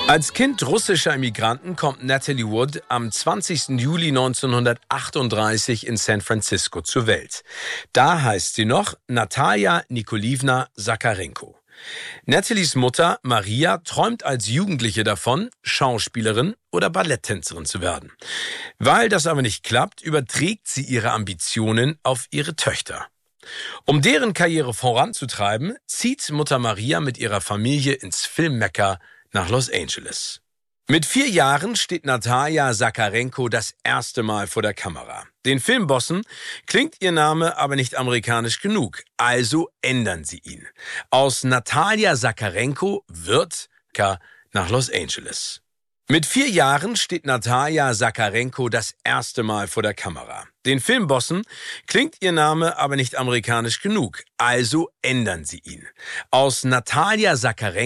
Als Kind russischer Immigranten kommt Natalie Wood am 20. Juli 1938 in San Francisco zur Welt. Da heißt sie noch Natalja Nikolaevna Sakarenko. Natalies Mutter Maria träumt als Jugendliche davon, Schauspielerin oder Balletttänzerin zu werden. Weil das aber nicht klappt, überträgt sie ihre Ambitionen auf ihre Töchter. Um deren Karriere voranzutreiben, zieht Mutter Maria mit ihrer Familie ins Filmmekka nach Los Angeles. Mit 4 Jahren steht Natalja Sakarenko das erste Mal vor der Kamera. Den Filmbossen klingt ihr Name aber nicht amerikanisch genug, also ändern sie ihn. Aus Natalja Sakarenko wird nach Los Angeles. Mit 4 Jahren steht Natalja Sakarenko das erste Mal vor der Kamera. Den Filmbossen klingt ihr Name aber nicht amerikanisch genug, also ändern sie ihn. Aus Natalja Sakarenko